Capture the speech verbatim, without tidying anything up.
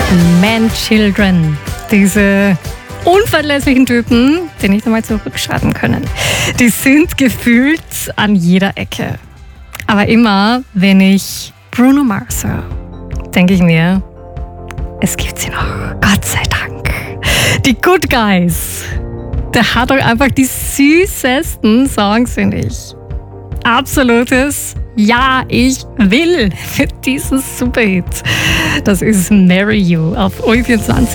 Man Children. Diese unverlässlichen Typen, die nicht einmal zurückschreiben können. Die sind gefühlt an jeder Ecke. Aber immer, wenn ich Bruno Mars höre, denke ich mir, es gibt sie noch. Gott sei Dank. Die Good Guys. Der hat doch einfach die süßesten Songs, finde ich. Absolutes Ja, ich will für diesen Superhit. Das ist Marry You auf O vierundzwanzig.